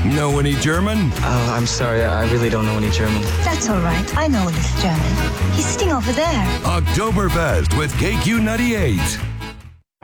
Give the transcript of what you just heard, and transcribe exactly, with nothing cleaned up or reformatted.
Know any German? Oh, I'm sorry. I really don't know any German. That's all right. I know a little German. He's sitting over there. Oktoberfest with K Q ninety-eight.